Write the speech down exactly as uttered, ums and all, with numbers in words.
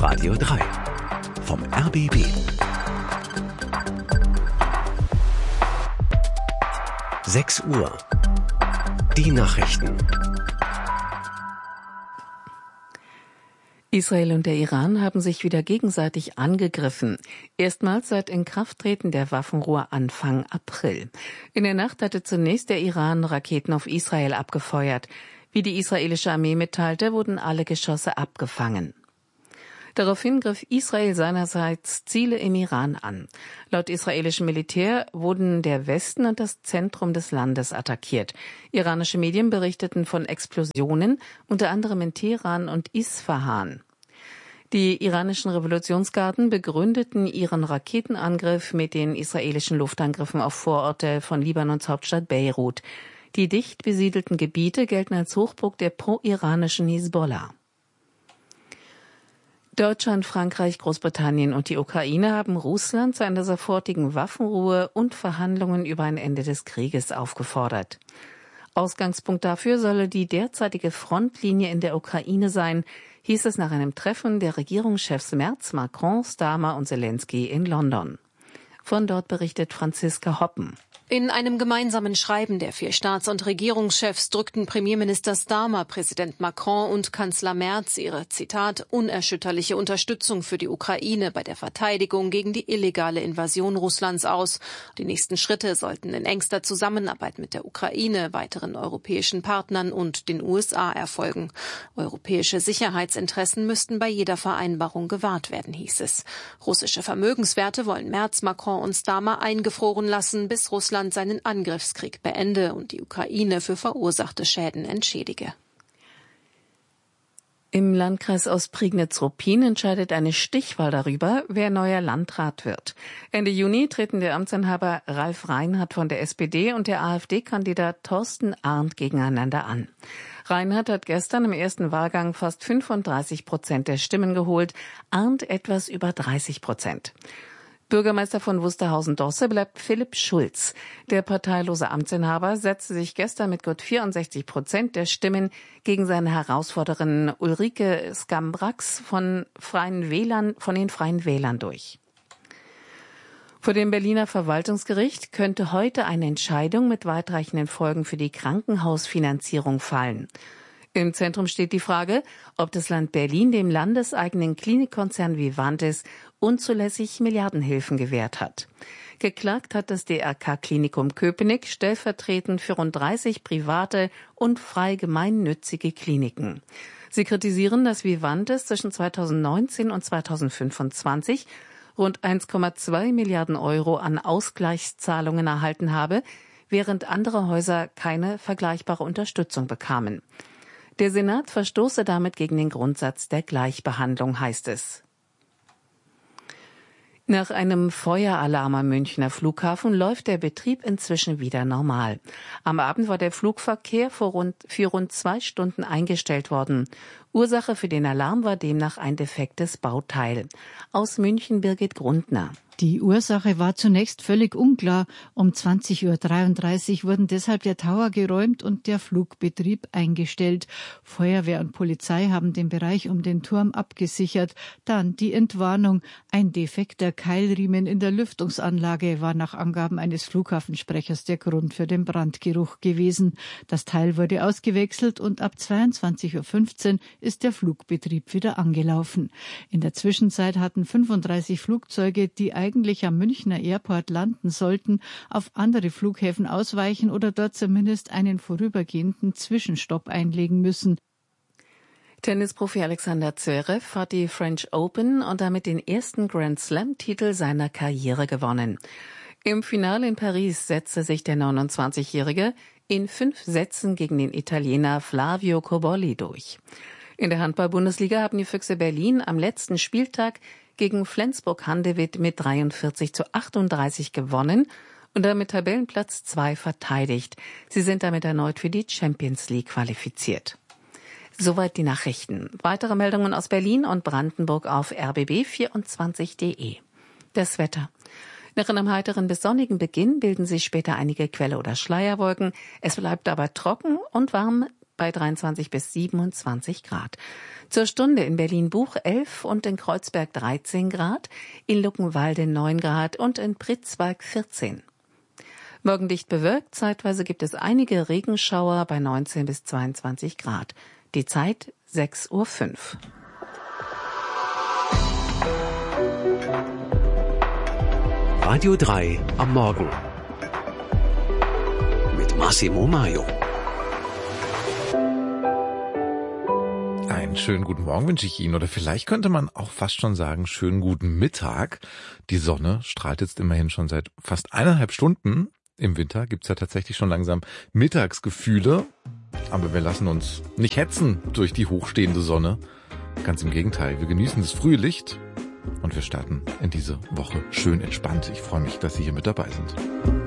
Radio drei vom R B B. sechs Uhr. Die Nachrichten. Israel und der Iran haben sich wieder gegenseitig angegriffen. Erstmals seit Inkrafttreten der Waffenruhe Anfang April. In der Nacht hatte zunächst der Iran Raketen auf Israel abgefeuert. Wie die israelische Armee mitteilte, wurden alle Geschosse abgefangen. Daraufhin griff Israel seinerseits Ziele im Iran an. Laut israelischem Militär wurden der Westen und das Zentrum des Landes attackiert. Iranische Medien berichteten von Explosionen, unter anderem in Teheran und Isfahan. Die iranischen Revolutionsgarden begründeten ihren Raketenangriff mit den israelischen Luftangriffen auf Vororte von Libanons Hauptstadt Beirut. Die dicht besiedelten Gebiete gelten als Hochburg der pro-iranischen Hisbollah. Deutschland, Frankreich, Großbritannien und die Ukraine haben Russland zu einer sofortigen Waffenruhe und Verhandlungen über ein Ende des Krieges aufgefordert. Ausgangspunkt dafür solle die derzeitige Frontlinie in der Ukraine sein, hieß es nach einem Treffen der Regierungschefs Merz, Macron, Starmer und Zelensky in London. Von dort berichtet Franziska Hoppen. In einem gemeinsamen Schreiben der vier Staats- und Regierungschefs drückten Premierminister Starmer, Präsident Macron und Kanzler Merz ihre, Zitat, unerschütterliche Unterstützung für die Ukraine bei der Verteidigung gegen die illegale Invasion Russlands aus. Die nächsten Schritte sollten in engster Zusammenarbeit mit der Ukraine, weiteren europäischen Partnern und den U S A erfolgen. Europäische Sicherheitsinteressen müssten bei jeder Vereinbarung gewahrt werden, hieß es. Russische Vermögenswerte wollen Merz, Macron und Starmer eingefroren lassen, bis Russland seinen Angriffskrieg beende und die Ukraine für verursachte Schäden entschädige. Im Landkreis Ostprignitz-Ruppin entscheidet eine Stichwahl darüber, wer neuer Landrat wird. Ende Juni treten der Amtsinhaber Ralf Reinhardt von der S P D und der AfD-Kandidat Thorsten Arndt gegeneinander an. Reinhardt hat gestern im ersten Wahlgang fast fünfunddreißig Prozent der Stimmen geholt, Arndt etwas über dreißig Prozent. Bürgermeister von Wusterhausen-Dosse bleibt Philipp Schulz. Der parteilose Amtsinhaber setzte sich gestern mit gut vierundsechzig Prozent der Stimmen gegen seine Herausforderin Ulrike Skambrax von, Freien Wählern, von den Freien Wählern durch. Vor dem Berliner Verwaltungsgericht könnte heute eine Entscheidung mit weitreichenden Folgen für die Krankenhausfinanzierung fallen. Im Zentrum steht die Frage, ob das Land Berlin dem landeseigenen Klinikkonzern Vivantes unzulässig Milliardenhilfen gewährt hat. Geklagt hat das D R K-Klinikum Köpenick stellvertretend für rund dreißig private und frei gemeinnützige Kliniken. Sie kritisieren, dass Vivantes zwischen zweitausendneunzehn und zweitausendfünfundzwanzig rund eins Komma zwei Milliarden Euro an Ausgleichszahlungen erhalten habe, während andere Häuser keine vergleichbare Unterstützung bekamen. Der Senat verstoße damit gegen den Grundsatz der Gleichbehandlung, heißt es. Nach einem Feueralarm am Münchner Flughafen läuft der Betrieb inzwischen wieder normal. Am Abend war der Flugverkehr für rund, für rund zwei Stunden eingestellt worden. Ursache für den Alarm war demnach ein defektes Bauteil. Aus München Birgit Grundner. Die Ursache war zunächst völlig unklar. Um zwanzig Uhr dreiunddreißig wurden deshalb der Tower geräumt und der Flugbetrieb eingestellt. Feuerwehr und Polizei haben den Bereich um den Turm abgesichert. Dann die Entwarnung. Ein defekter Keilriemen in der Lüftungsanlage war nach Angaben eines Flughafensprechers der Grund für den Brandgeruch gewesen. Das Teil wurde ausgewechselt und ab zweiundzwanzig Uhr fünfzehn ist der Flugbetrieb wieder angelaufen. In der Zwischenzeit hatten fünfunddreißig Flugzeuge, die eigentlich am Münchner Airport landen sollten, auf andere Flughäfen ausweichen oder dort zumindest einen vorübergehenden Zwischenstopp einlegen müssen. Tennisprofi Alexander Zverev hat die French Open und damit den ersten Grand Slam-Titel seiner Karriere gewonnen. Im Finale in Paris setzte sich der neunundzwanzigjährige in fünf Sätzen gegen den Italiener Flavio Cobolli durch. In der Handball-Bundesliga haben die Füchse Berlin am letzten Spieltag gegen Flensburg-Handewitt mit dreiundvierzig zu achtunddreißig gewonnen und damit Tabellenplatz zwei verteidigt. Sie sind damit erneut für die Champions League qualifiziert. Soweit die Nachrichten. Weitere Meldungen aus Berlin und Brandenburg auf r b b vierundzwanzig punkt de. Das Wetter. Nach einem heiteren bis sonnigen Beginn bilden sich später einige Quelle- oder Schleierwolken. Es bleibt aber trocken und warm bei dreiundzwanzig bis siebenundzwanzig Grad. Zur Stunde in Berlin-Buch elf und in Kreuzberg dreizehn Grad, in Luckenwalde neun Grad und in Pritzwalk vierzehn. Morgen dicht bewölkt, zeitweise gibt es einige Regenschauer bei neunzehn bis zweiundzwanzig Grad. Die Zeit sechs Uhr fünf. Radio drei am Morgen mit Massimo Maio. Einen schönen guten Morgen wünsche ich Ihnen, oder vielleicht könnte man auch fast schon sagen, schönen guten Mittag. Die Sonne strahlt jetzt immerhin schon seit fast eineinhalb Stunden. Im Winter gibt's ja tatsächlich schon langsam Mittagsgefühle, aber wir lassen uns nicht hetzen durch die hochstehende Sonne. Ganz im Gegenteil, wir genießen das frühe Licht und wir starten in diese Woche schön entspannt. Ich freue mich, dass Sie hier mit dabei sind.